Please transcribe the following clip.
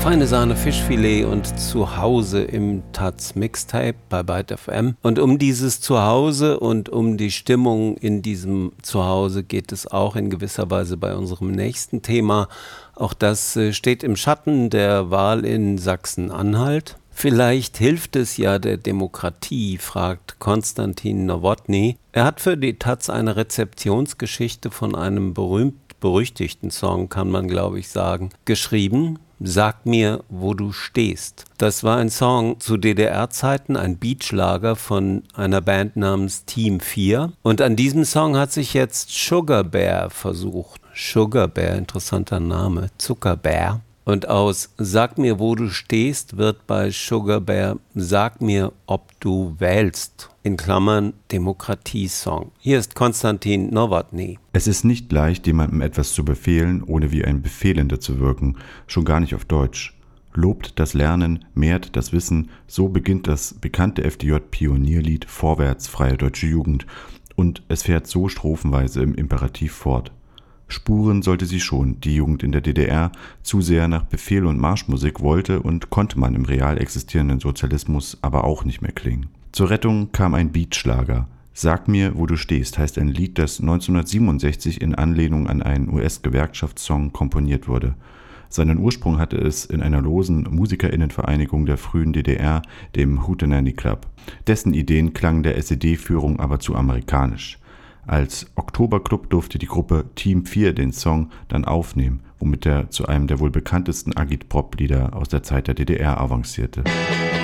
Feine Sahne Fischfilet und Zuhause im Taz Mixtape bei Byte FM. Und um dieses Zuhause und um die Stimmung in diesem Zuhause geht es auch in gewisser Weise bei unserem nächsten Thema. Auch das steht im Schatten der Wahl in Sachsen-Anhalt. Vielleicht hilft es ja der Demokratie, fragt Konstantin Nowotny. Er hat für die Taz eine Rezeptionsgeschichte von einem berühmt-berüchtigten Song, kann man glaube ich sagen, geschrieben. Sag mir, wo du stehst. Das war ein Song zu DDR-Zeiten, ein Beatschlager von einer Band namens Team 4. Und an diesem Song hat sich jetzt Sugar Bear versucht. Sugar Bear, interessanter Name, Zuckerbär. Und aus Sag mir, wo du stehst wird bei Sugar Bear Sag mir, ob du wählst. In Klammern Demokratiesong. Hier ist Konstantin Nowotny. Es ist nicht leicht, jemandem etwas zu befehlen, ohne wie ein Befehlender zu wirken, schon gar nicht auf Deutsch. Lobt das Lernen, mehrt das Wissen, so beginnt das bekannte FDJ-Pionierlied Vorwärts, freie deutsche Jugend. Und es fährt so strophenweise im Imperativ fort. Spuren sollte sie schon, die Jugend in der DDR, zu sehr nach Befehl und Marschmusik wollte und konnte man im real existierenden Sozialismus aber auch nicht mehr klingen. Zur Rettung kam ein Beatschlager. Sag mir, wo du stehst, heißt ein Lied, das 1967 in Anlehnung an einen US-Gewerkschaftssong komponiert wurde. Seinen Ursprung hatte es in einer losen MusikerInnenvereinigung der frühen DDR, dem Hootenanny Club. Dessen Ideen klangen der SED-Führung aber zu amerikanisch. Als Oktoberclub durfte die Gruppe Team 4 den Song dann aufnehmen, womit er zu einem der wohl bekanntesten Agitprop-Lieder aus der Zeit der DDR avancierte.